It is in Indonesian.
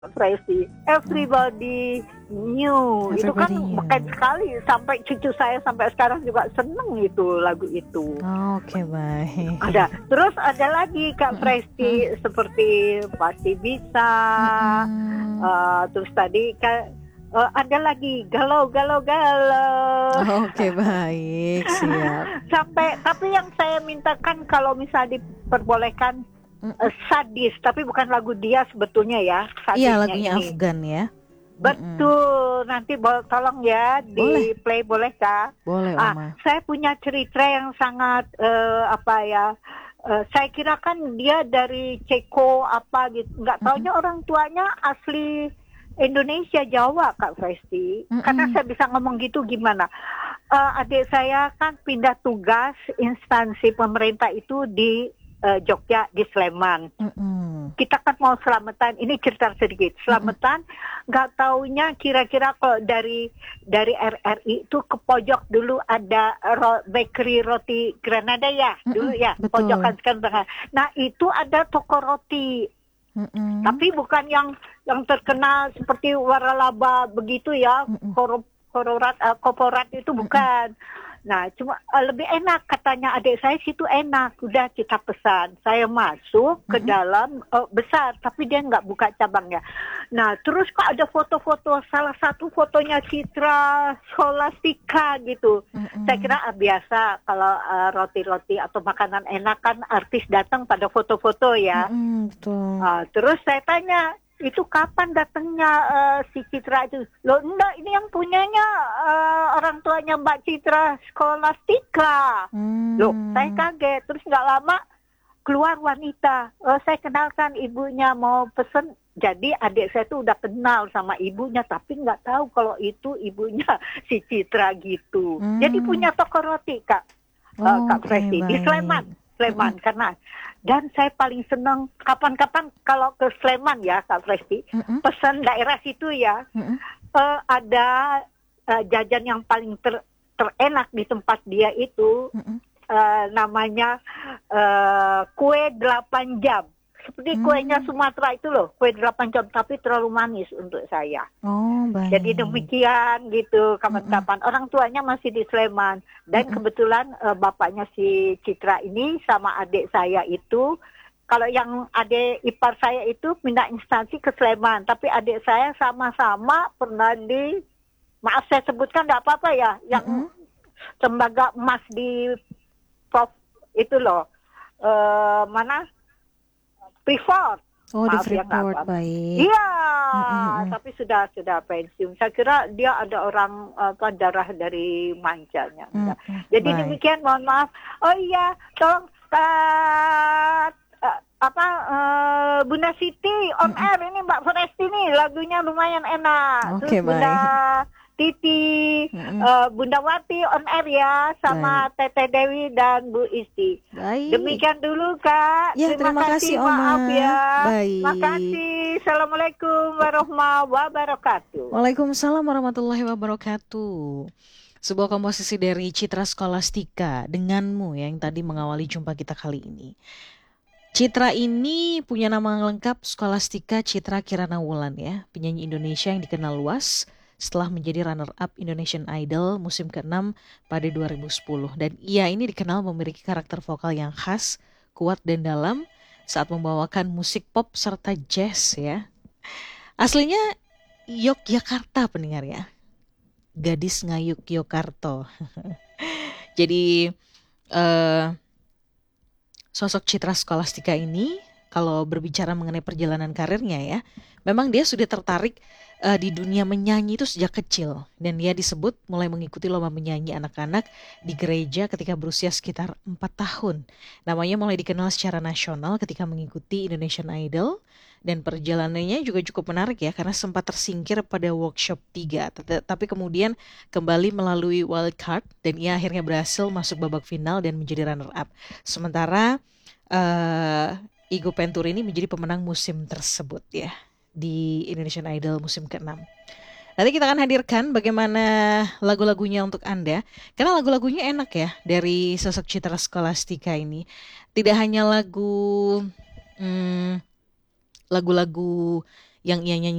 Tracy, Everybody New. Itu kan Everybody Knew. keren sekali, sampai cucu saya sampai sekarang juga seneng itu lagu itu. Oke, baik. Ada, terus ada lagi Kak Tracy seperti Pasti Bisa. Terus tadi ada lagi Galau. Oke, baik, siap. Tapi yang saya mintakan kalau misalnya diperbolehkan Sadis, tapi bukan lagu dia sebetulnya ya. Iya, Sadisnya lagunya ini. Afgan ya. Betul, nanti tolong ya di play, boleh Kak? Boleh, Oma. Saya punya cerita yang sangat saya kira kan dia dari Ceko apa gitu, nggak taunya orang tuanya asli Indonesia, Jawa Kak Presti. Karena saya bisa ngomong gitu gimana? Adik saya kan pindah tugas instansi pemerintah itu di Jogja, di Sleman. Kita kan mau selamatan, ini cerita sedikit. Selamatan, nggak taunya kira-kira kalau dari RRI itu ke pojok dulu ada bakery roti Granada ya, dulu ya, betul. pojokan sekarang. Nah itu ada toko roti, tapi bukan yang terkenal seperti waralaba begitu ya, korporat itu bukan. Nah, cuma lebih enak katanya adik saya, situ enak. Udah kita pesan. Saya masuk ke dalam besar, tapi dia nggak buka cabangnya. Nah, terus kok ada foto-foto, salah satu fotonya Citra Scholastika gitu. Saya kira biasa kalau roti-roti atau makanan enak kan artis datang pada foto-foto ya. Betul. Terus saya tanya, itu kapan datangnya si Citra itu? Loh enggak, ini yang punyanya orang tuanya Mbak Citra Scholastika. Loh, saya kaget. Terus nggak lama keluar wanita. Saya kenalkan ibunya, mau pesen. Jadi adik saya tuh udah kenal sama ibunya, tapi nggak tahu kalau itu ibunya si Citra gitu. Jadi punya toko roti Kak Presti di Sleman. Karena dan saya paling senang kapan-kapan kalau ke Sleman ya Kak Presti, pesan daerah situ ya, ada jajan yang paling terenak di tempat dia itu, namanya kue 8 jam. Seperti kuenya Sumatera itu loh, kue 8 jam, tapi terlalu manis untuk saya. Baik. Jadi demikian gitu kapan-kapan. Orang tuanya masih di Sleman. Dan kebetulan bapaknya si Citra ini sama adik saya itu, kalau yang adik ipar saya itu pindah instansi ke Sleman. Tapi adik saya sama-sama pernah maaf saya sebutkan nggak apa-apa ya, yang tembaga emas di Prof itu loh, mana? Freeport. Di Freeport, baik. Iya, tapi sudah pensiun. Saya kira dia ada orang darah dari mancanya. Jadi demikian, mohon maaf. Oh iya, tolong Bunda Siti on air ini Mbak Foresti nih, lagunya lumayan enak. Oke, Terus Bunda Titi, Bunda Wati on air ya, sama Teteh Dewi dan Bu Isti. Baik. Demikian dulu Kak. Ya, terima kasih Oma. Maaf ya. Baik. Makasih. Assalamualaikum warahmatullahi wabarakatuh. Waalaikumsalam warahmatullahi wabarakatuh. Sebuah komposisi dari Citra Scholastika, Denganmu, yang tadi mengawali jumpa kita kali ini. Citra ini punya nama lengkap Scholastika Citra Kirana Wulan ya, penyanyi Indonesia yang dikenal luas setelah menjadi runner-up Indonesian Idol musim ke-6 pada 2010. Dan ia ini dikenal memiliki karakter vokal yang khas, kuat dan dalam saat membawakan musik pop serta jazz ya. Aslinya Yogyakarta pendengar ya, gadis ngayuk Yogyakarta. Jadi sosok Citra Scholastika ini kalau berbicara mengenai perjalanan karirnya ya, memang dia sudah tertarik di dunia menyanyi itu sejak kecil. Dan dia disebut mulai mengikuti lomba menyanyi anak-anak di gereja ketika berusia sekitar 4 tahun. Namanya mulai dikenal secara nasional ketika mengikuti Indonesian Idol. Dan perjalanannya juga cukup menarik ya, karena sempat tersingkir pada workshop 3. Tapi kemudian kembali melalui wildcard dan ia akhirnya berhasil masuk babak final dan menjadi runner-up. Sementara Igo Pentur ini menjadi pemenang musim tersebut ya, di Indonesian Idol musim ke-6. Nanti kita akan hadirkan bagaimana lagu-lagunya untuk Anda, karena lagu-lagunya enak ya dari sosok Citra Scholastika ini. Tidak hanya lagu-lagu yang ia nyanyi